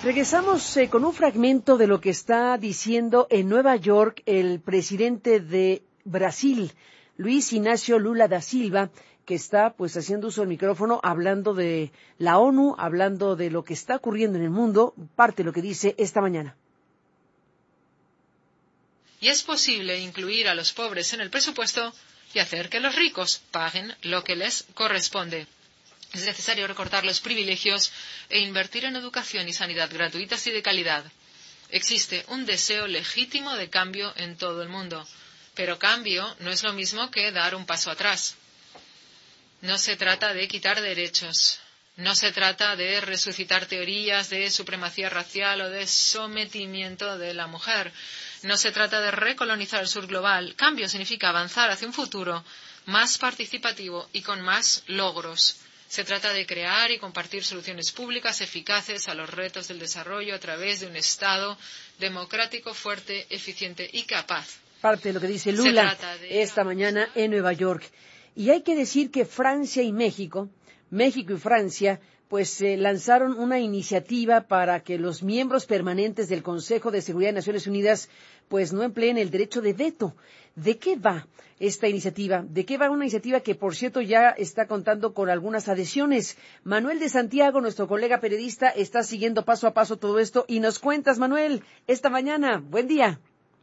Regresamos con un fragmento de lo que está diciendo en Nueva York el presidente de Brasil, Luis Inácio Lula da Silva, que está pues haciendo uso del micrófono, hablando de la ONU, hablando de lo que está ocurriendo en el mundo, parte de lo que dice esta mañana. Y es posible incluir a los pobres en el presupuesto y hacer que los ricos paguen lo que les corresponde. Es necesario recortar los privilegios e invertir en educación y sanidad gratuitas y de calidad. Existe un deseo legítimo de cambio en todo el mundo, pero cambio no es lo mismo que dar un paso atrás. No se trata de quitar derechos, no se trata de resucitar teorías de supremacía racial o de sometimiento de la mujer. No se trata de recolonizar el sur global. Cambio significa avanzar hacia un futuro más participativo y con más logros. Se trata de crear y compartir soluciones públicas eficaces a los retos del desarrollo a través de un Estado democrático, fuerte, eficiente y capaz. Parte de lo que dice Lula esta mañana en Nueva York. Y hay que decir que Francia y México y Francia, pues lanzaron una iniciativa para que los miembros permanentes del Consejo de Seguridad de Naciones Unidas pues no empleen el derecho de veto. ¿De qué va esta iniciativa? ¿De qué va una iniciativa que, por cierto, ya está contando con algunas adhesiones? Manuel de Santiago, nuestro colega periodista, está siguiendo paso a paso todo esto y nos cuentas, Manuel, esta mañana. Buen día.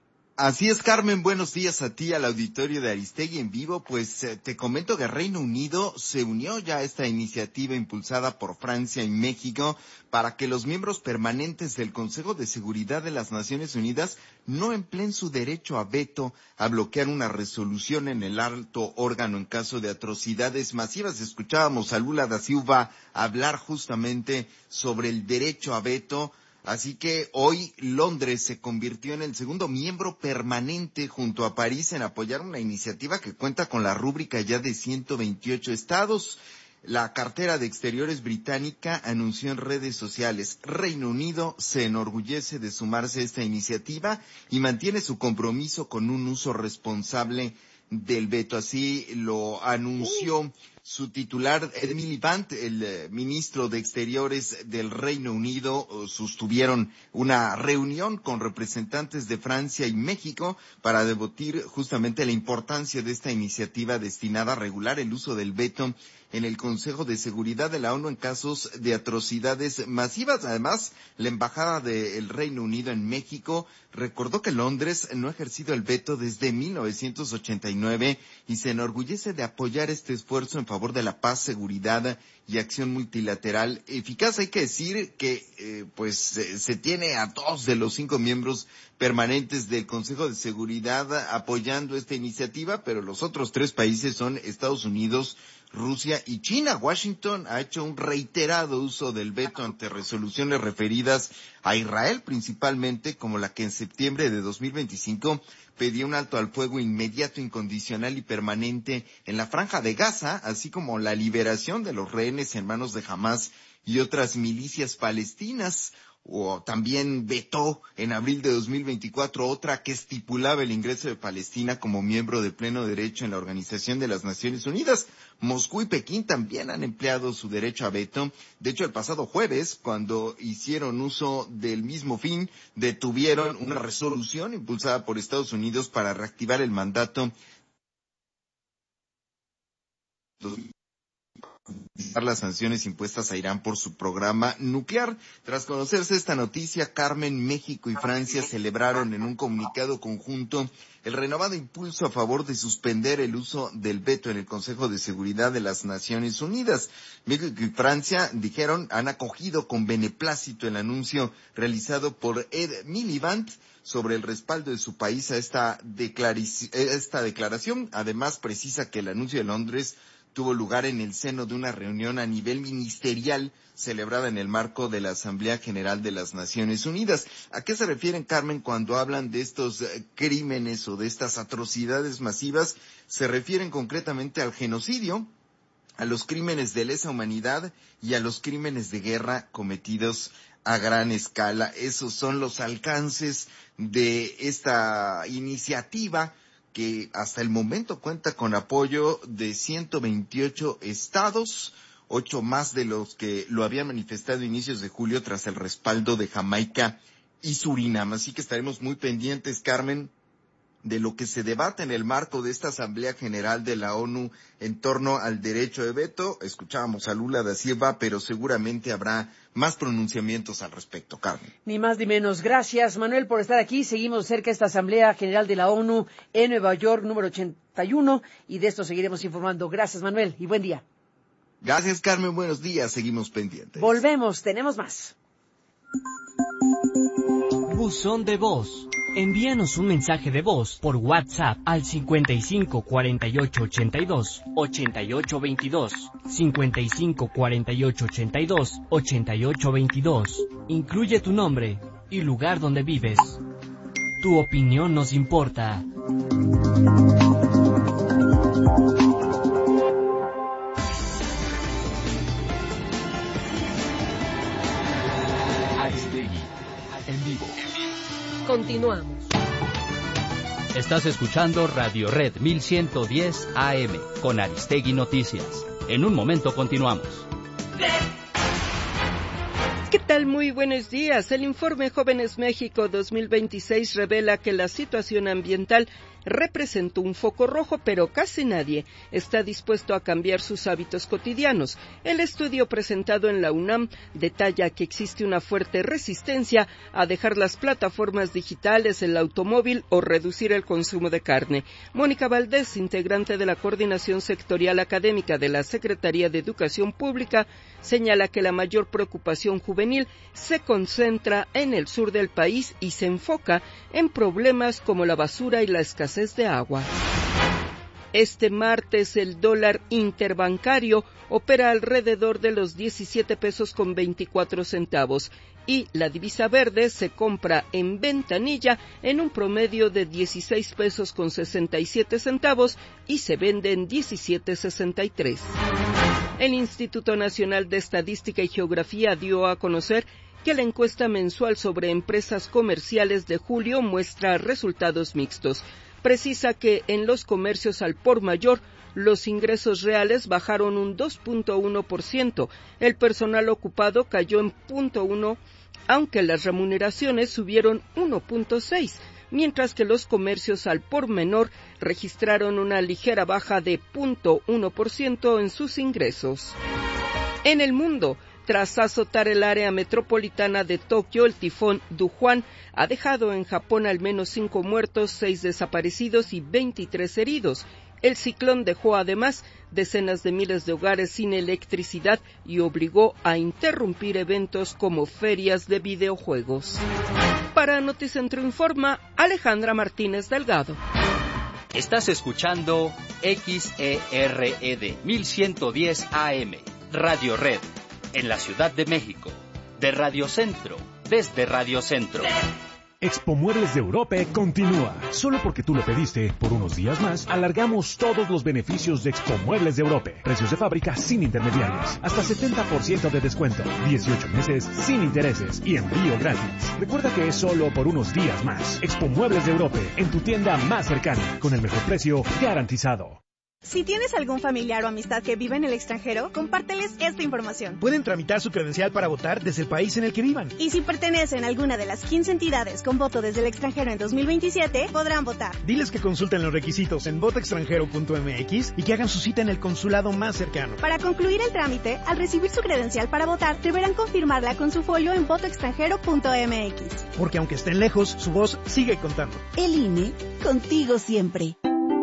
Así es, Carmen, buenos días a ti, al auditorio de Aristegui en vivo. Pues te comento que Reino Unido se unió ya a esta iniciativa impulsada por Francia y México para que los miembros permanentes del Consejo de Seguridad de las Naciones Unidas no empleen su derecho a veto a bloquear una resolución en el alto órgano en caso de atrocidades masivas. Escuchábamos a Lula da Silva hablar justamente sobre el derecho a veto. Así que hoy Londres se convirtió en el segundo miembro permanente junto a París en apoyar una iniciativa que cuenta con la rúbrica ya de 128 estados. La cartera de Exteriores británica anunció en redes sociales: Reino Unido se enorgullece de sumarse a esta iniciativa y mantiene su compromiso con un uso responsable del veto. Así lo anunció su titular, Ed Miliband, el ministro de Exteriores del Reino Unido. Sostuvieron una reunión con representantes de Francia y México para debatir justamente la importancia de esta iniciativa destinada a regular el uso del veto en el Consejo de Seguridad de la ONU en casos de atrocidades masivas. Además, la Embajada del Reino Unido en México recordó que Londres no ha ejercido el veto desde 1989 y se enorgullece de apoyar este esfuerzo en favor de la paz, seguridad y acción multilateral eficaz. Hay que decir que se tiene a 2 de los 5 miembros permanentes del Consejo de Seguridad apoyando esta iniciativa, pero los otros 3 países son Estados Unidos, Rusia y China. Washington ha hecho un reiterado uso del veto ante resoluciones referidas a Israel, principalmente como la que en septiembre de 2025 pedía un alto al fuego inmediato, incondicional y permanente en la Franja de Gaza, así como la liberación de los rehenes en manos de Hamás y otras milicias palestinas. O también vetó en abril de 2024 otra que estipulaba el ingreso de Palestina como miembro de pleno derecho en la Organización de las Naciones Unidas. Moscú y Pekín también han empleado su derecho a veto. De hecho, el pasado jueves, cuando hicieron uso del mismo fin, detuvieron una resolución impulsada por Estados Unidos para reactivar el mandato las sanciones impuestas a Irán por su programa nuclear. Tras conocerse esta noticia, Carmen, México y Francia celebraron en un comunicado conjunto el renovado impulso a favor de suspender el uso del veto en el Consejo de Seguridad de las Naciones Unidas. México y Francia, dijeron, han acogido con beneplácito el anuncio realizado por Ed Miliband sobre el respaldo de su país a esta declaración. Además, precisa que el anuncio de Londres tuvo lugar en el seno de una reunión a nivel ministerial celebrada en el marco de la Asamblea General de las Naciones Unidas. ¿A qué se refieren, Carmen, cuando hablan de estos crímenes o de estas atrocidades masivas? Se refieren concretamente al genocidio, a los crímenes de lesa humanidad y a los crímenes de guerra cometidos a gran escala. Esos son los alcances de esta iniciativa, que hasta el momento cuenta con apoyo de 128 estados. 8 más de los que lo habían manifestado a inicios de julio tras el respaldo de Jamaica y Surinam. Así que estaremos muy pendientes, Carmen, de lo que se debate en el marco de esta Asamblea General de la ONU en torno al derecho de veto. Escuchábamos a Lula da Silva, pero seguramente habrá más pronunciamientos al respecto, Carmen. Ni más ni menos. Gracias, Manuel, por estar aquí. Seguimos cerca de esta Asamblea General de la ONU en Nueva York, número 81, y de esto seguiremos informando. Gracias, Manuel, y buen día. Gracias, Carmen. Buenos días. Seguimos pendientes. Volvemos. Tenemos más. Buzón de voz. Envíanos un mensaje de voz por WhatsApp al 55 48 82 88 22, 55 48 82 88 22. Incluye tu nombre y lugar donde vives. Tu opinión nos importa. Aristegui, en vivo. Continuamos. Estás escuchando Radio Red 1110 AM con Aristegui Noticias. En un momento continuamos. ¿Qué tal? Muy buenos días. El informe Jóvenes México 2026 revela que la situación ambiental representó un foco rojo, pero casi nadie está dispuesto a cambiar sus hábitos cotidianos. El estudio presentado en la UNAM detalla que existe una fuerte resistencia a dejar las plataformas digitales, el automóvil o reducir el consumo de carne. Mónica Valdés, integrante de la Coordinación Sectorial Académica de la Secretaría de Educación Pública, señala que la mayor preocupación juvenil se concentra en el sur del país y se enfoca en problemas como la basura y la escasez de agua. Este martes el dólar interbancario opera alrededor de los 17 pesos con 24 centavos y la divisa verde se compra en ventanilla en un promedio de 16 pesos con 67 centavos y se vende en 17.63. El Instituto Nacional de Estadística y Geografía dio a conocer que la encuesta mensual sobre empresas comerciales de julio muestra resultados mixtos. Precisa que en los comercios al por mayor los ingresos reales bajaron un 2.1%, el personal ocupado cayó en 0.1%, aunque las remuneraciones subieron 1.6%, mientras que los comercios al por menor registraron una ligera baja de 0.1% en sus ingresos. En el mundo, tras azotar el área metropolitana de Tokio, el tifón Dujuan ha dejado en Japón al menos 5 muertos, 6 desaparecidos y 23 heridos. El ciclón dejó además decenas de miles de hogares sin electricidad y obligó a interrumpir eventos como ferias de videojuegos. Para Noticentro Informa, Alejandra Martínez Delgado. Estás escuchando XERED 1110 AM, Radio Red, en la Ciudad de México, de Radio Centro, desde Radio Centro. Expo Muebles de Europe continúa. Solo porque tú lo pediste, por unos días más, alargamos todos los beneficios de Expo Muebles de Europe. Precios de fábrica sin intermediarios. Hasta 70% de descuento. 18 meses sin intereses y envío gratis. Recuerda que es solo por unos días más. Expo Muebles de Europe, en tu tienda más cercana, con el mejor precio garantizado. Si tienes algún familiar o amistad que vive en el extranjero, compárteles esta información. Pueden tramitar su credencial para votar desde el país en el que vivan. Y si pertenecen a alguna de las 15 entidades con voto desde el extranjero en 2027, podrán votar. Diles que consulten los requisitos en votoextranjero.mx y que hagan su cita en el consulado más cercano. Para concluir el trámite, al recibir su credencial para votar, deberán confirmarla con su folio en votoextranjero.mx. Porque aunque estén lejos, su voz sigue contando. El INE, contigo siempre.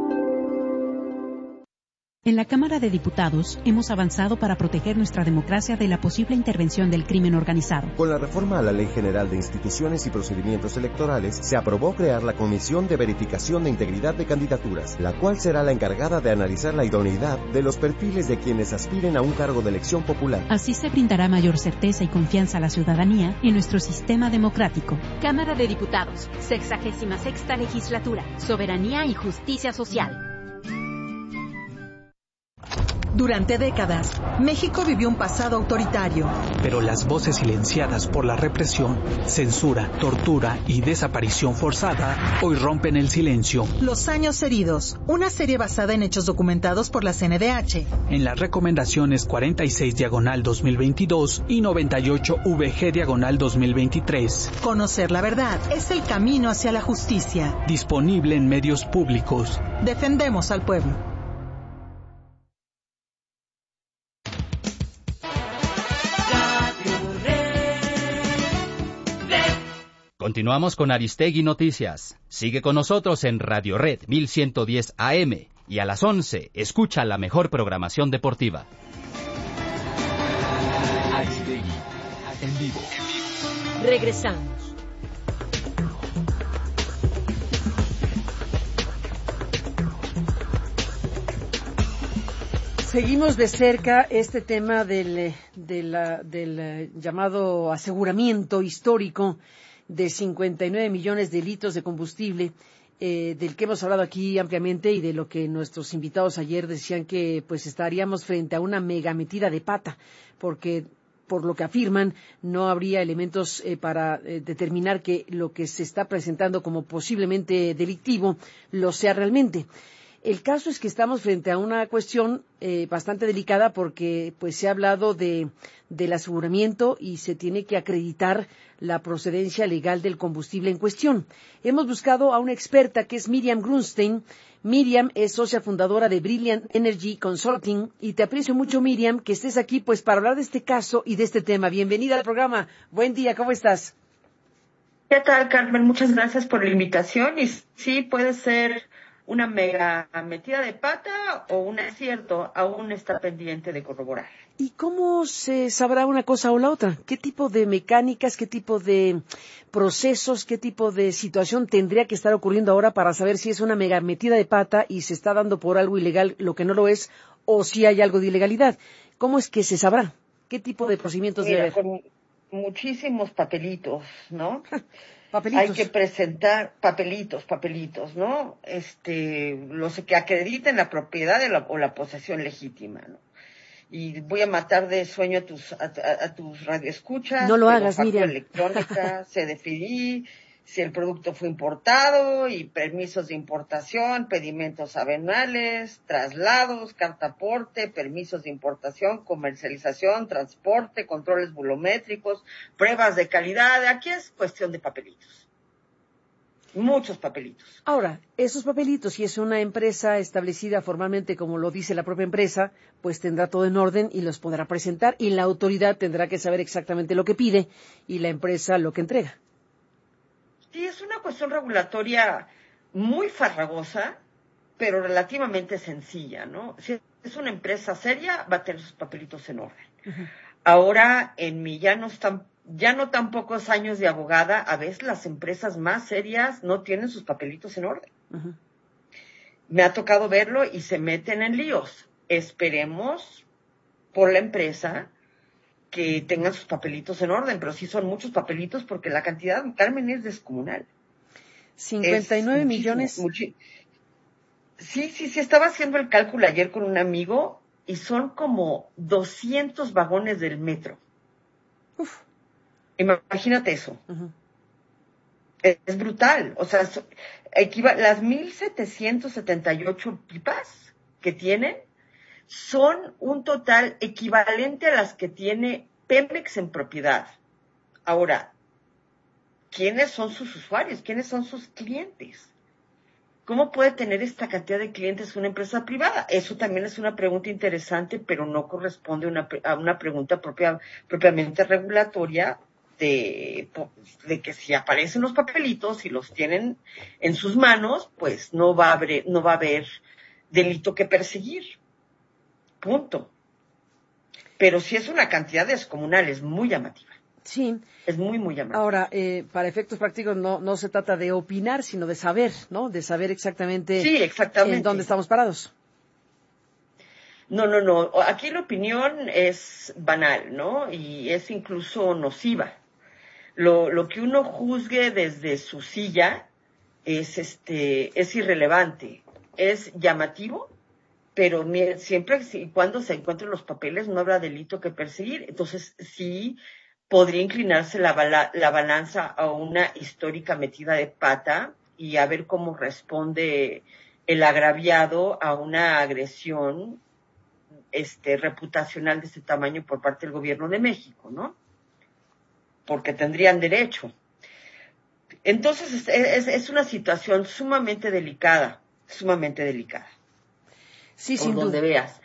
En la Cámara de Diputados hemos avanzado para proteger nuestra democracia de la posible intervención del crimen organizado. Con la reforma a la Ley General de Instituciones y Procedimientos Electorales, se aprobó crear la Comisión de Verificación de Integridad de Candidaturas, la cual será la encargada de analizar la idoneidad de los perfiles de quienes aspiren a un cargo de elección popular. Así se brindará mayor certeza y confianza a la ciudadanía en nuestro sistema democrático. Cámara de Diputados, 66ª Legislatura, Soberanía y Justicia Social. Durante décadas, México vivió un pasado autoritario. Pero las voces silenciadas por la represión, censura, tortura y desaparición forzada hoy rompen el silencio. Los años heridos, una serie basada en hechos documentados por la CNDH. En las recomendaciones 46/2022 y 98/VG/2023. Conocer la verdad es el camino hacia la justicia. Disponible en medios públicos. Defendemos al pueblo. Continuamos con Aristegui Noticias. Sigue con nosotros en Radio Red 1110 AM y a las 11 escucha la mejor programación deportiva. Aristegui en vivo. Regresamos. Seguimos de cerca este tema del llamado aseguramiento histórico de 59 millones de litros de combustible, del que hemos hablado aquí ampliamente y de lo que nuestros invitados ayer decían que pues estaríamos frente a una mega metida de pata, porque por lo que afirman no habría elementos para determinar que lo que se está presentando como posiblemente delictivo lo sea realmente. El caso es que estamos frente a una cuestión bastante delicada porque pues se ha hablado del aseguramiento y se tiene que acreditar la procedencia legal del combustible en cuestión. Hemos buscado a una experta que es Miriam Grunstein. Miriam es socia fundadora de Brilliant Energy Consulting y te aprecio mucho, Miriam, que estés aquí pues para hablar de este caso y de este tema. Bienvenida al programa. Buen día, ¿cómo estás? ¿Qué tal, Carmen? Muchas gracias por la invitación y sí, puede ser una mega metida de pata o un acierto, aún está pendiente de corroborar. ¿Y cómo se sabrá una cosa o la otra? ¿Qué tipo de mecánicas, qué tipo de procesos, qué tipo de situación tendría que estar ocurriendo ahora para saber si es una mega metida de pata y se está dando por algo ilegal lo que no lo es o si hay algo de ilegalidad? ¿Cómo es que se sabrá? ¿Qué tipo de procedimientos debe haber? Con muchísimos papelitos, ¿no? Papelitos. Hay que presentar papelitos, ¿no? Los que acrediten la propiedad o la posesión legítima, ¿no? Y voy a matar de sueño a tus radioescuchas. No lo hagas, Miriam. Electrónica, CDFI, si el producto fue importado y permisos de importación, pedimentos aduanales, traslados, carta aporte, permisos de importación, comercialización, transporte, controles volumétricos, pruebas de calidad. Aquí es cuestión de papelitos. Muchos papelitos. Ahora, esos papelitos, si es una empresa establecida formalmente como lo dice la propia empresa, pues tendrá todo en orden y los podrá presentar y la autoridad tendrá que saber exactamente lo que pide y la empresa lo que entrega. Sí, es una cuestión regulatoria muy farragosa, pero relativamente sencilla, ¿no? Si es una empresa seria, va a tener sus papelitos en orden. Uh-huh. Ahora, en mi ya no tan pocos años de abogada, a veces las empresas más serias no tienen sus papelitos en orden. Uh-huh. Me ha tocado verlo y se meten en líos. Esperemos por la empresa que tengan sus papelitos en orden, pero sí son muchos papelitos porque la cantidad, Carmen, es descomunal. 59 millones. Sí, estaba haciendo el cálculo ayer con un amigo y son como 200 vagones del metro. Uf. Imagínate eso. Uh-huh. Es brutal. O sea, las 1,778 pipas que tienen son un total equivalente a las que tiene Pemex en propiedad. Ahora, ¿quiénes son sus usuarios? ¿Quiénes son sus clientes? ¿Cómo puede tener esta cantidad de clientes una empresa privada? Eso también es una pregunta interesante, pero no corresponde a una pregunta propiamente regulatoria de que si aparecen los papelitos y los tienen en sus manos, pues no va a haber delito que perseguir. Punto. Pero sí es una cantidad descomunal, es muy llamativa. Sí. Es muy, muy llamativa. Ahora, para efectos prácticos no se trata de opinar, sino de saber, ¿no? De saber exactamente, en dónde estamos parados. No. Aquí la opinión es banal, ¿no? Y es incluso nociva. Lo que uno juzgue desde su silla es irrelevante. Es llamativo pero siempre y cuando se encuentren los papeles no habrá delito que perseguir. Entonces sí podría inclinarse la balanza a una histórica metida de pata y a ver cómo responde el agraviado a una agresión reputacional de ese tamaño por parte del gobierno de México, ¿no? Porque tendrían derecho. Entonces es una situación sumamente delicada. Sí, por sin donde duda. veas.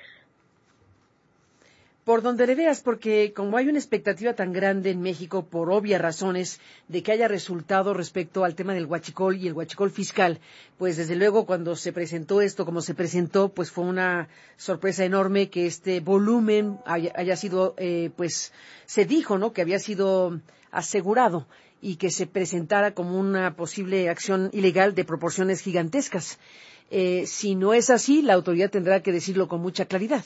Por donde le veas, porque como hay una expectativa tan grande en México, por obvias razones, de que haya resultado respecto al tema del huachicol y el huachicol fiscal, pues desde luego cuando se presentó esto, como se presentó, pues fue una sorpresa enorme que este volumen haya sido, pues se dijo, ¿no?, que había sido asegurado y que se presentara como una posible acción ilegal de proporciones gigantescas. Si no es así, la autoridad tendrá que decirlo con mucha claridad.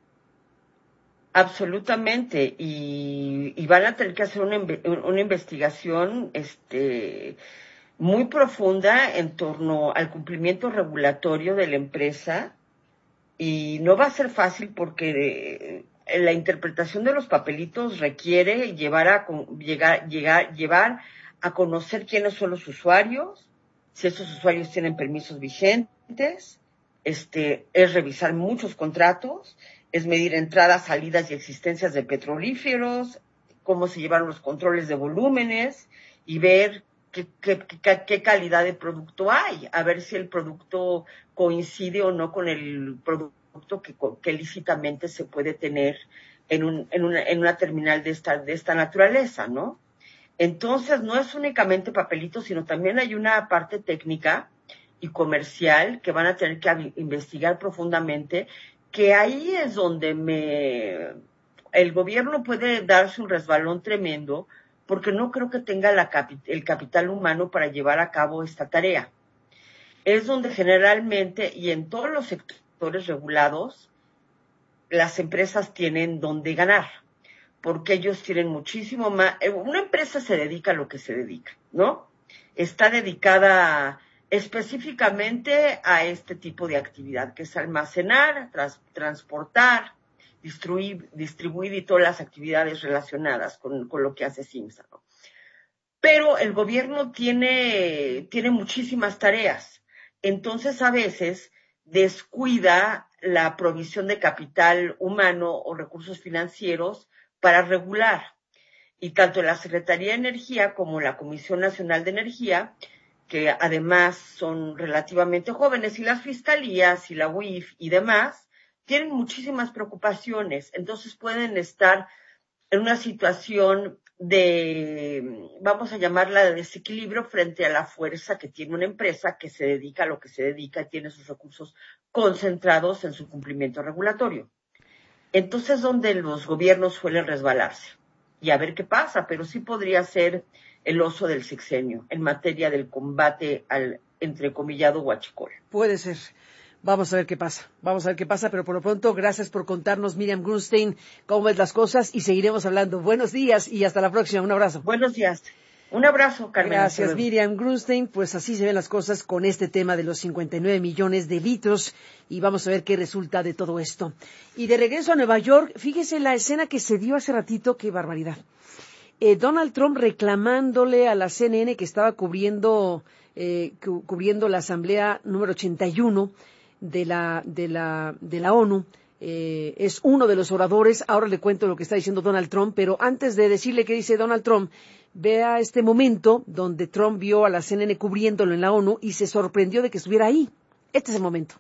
Absolutamente, y van a tener que hacer una investigación muy profunda en torno al cumplimiento regulatorio de la empresa, y no va a ser fácil porque la interpretación de los papelitos requiere llevar a conocer quiénes son los usuarios, si esos usuarios tienen permisos vigentes, es revisar muchos contratos, es medir entradas, salidas y existencias de petrolíferos, cómo se llevaron los controles de volúmenes y ver qué calidad de producto hay, a ver si el producto coincide o no con el producto que lícitamente se puede tener en una terminal de esta naturaleza, ¿no? Entonces, no es únicamente papelito, sino también hay una parte técnica y comercial que van a tener que investigar profundamente, que ahí es donde el gobierno puede darse un resbalón tremendo, porque no creo que tenga el capital humano para llevar a cabo esta tarea. Es donde generalmente, y en todos los sectores regulados, las empresas tienen donde ganar, porque ellos tienen muchísimo más. Una empresa se dedica a lo que se dedica, ¿no? Está dedicada específicamente a este tipo de actividad, que es almacenar, transportar, distribuir y todas las actividades relacionadas con lo que hace Simsa, ¿no? Pero el gobierno tiene muchísimas tareas, entonces a veces descuida la provisión de capital humano o recursos financieros para regular. Y tanto la Secretaría de Energía como la Comisión Nacional de Energía, que además son relativamente jóvenes, y las fiscalías y la UIF y demás, tienen muchísimas preocupaciones. Entonces pueden estar en una situación de, vamos a llamarla, de desequilibrio frente a la fuerza que tiene una empresa que se dedica a lo que se dedica y tiene sus recursos concentrados en su cumplimiento regulatorio. Entonces, donde los gobiernos suelen resbalarse. Y a ver qué pasa, pero sí podría ser el oso del sexenio en materia del combate al entrecomillado huachicol. Puede ser. Vamos a ver qué pasa, pero por lo pronto, gracias por contarnos, Miriam Grunstein, cómo ves las cosas y seguiremos hablando. Buenos días y hasta la próxima. Un abrazo. Buenos días. Un abrazo, Carmen. Gracias, Miriam Grunstein. Pues así se ven las cosas con este tema de los 59 millones de litros y vamos a ver qué resulta de todo esto. Y de regreso a Nueva York, fíjese la escena que se dio hace ratito, qué barbaridad. Donald Trump reclamándole a la CNN que estaba cubriendo la asamblea número 81 de la ONU, es uno de los oradores. Ahora le cuento lo que está diciendo Donald Trump, pero antes de decirle qué dice Donald Trump, vea este momento donde Trump vio a la CNN cubriéndolo en la ONU y se sorprendió de que estuviera ahí. Este es el momento.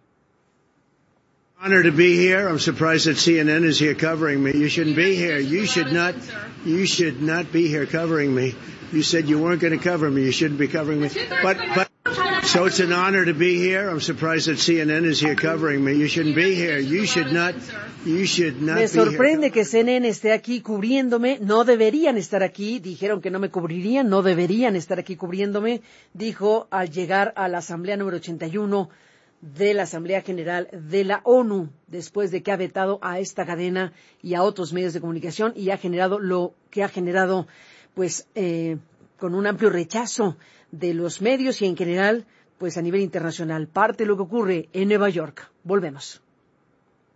Honored to be here. I'm surprised that CNN is here covering me. You shouldn't be here. You should not be here covering me. You said you weren't going to cover me. You shouldn't be covering me. But so it's an honor to be here. I'm surprised that CNN is here covering me. You shouldn't be here. You should not Me sorprende que CNN esté aquí cubriéndome. No deberían estar aquí. Dijeron que no me cubrirían. No deberían estar aquí cubriéndome. Dijo al llegar a la asamblea número 81 de la Asamblea General de la ONU, después de que ha vetado a esta cadena y a otros medios de comunicación y ha generado lo que ha generado, pues, con un amplio rechazo de los medios y en general, pues, a nivel internacional. Parte de lo que ocurre en Nueva York. Volvemos.